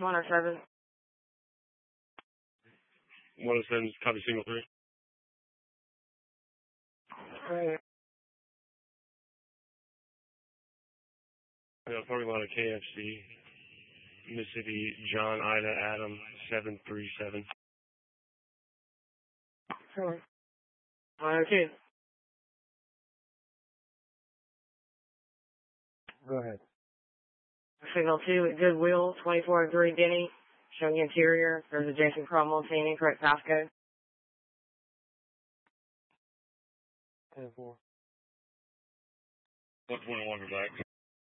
107. 107, copy signal 3. Right. Parking lot of KFC, Mississippi, John Ida Adam 737. Sure. 102. Go ahead. Signal 2 at Goodwill, 2403 Denny, showing interior. There's a Jason Cromwell saying incorrect passcode. 10-4. 121 for back.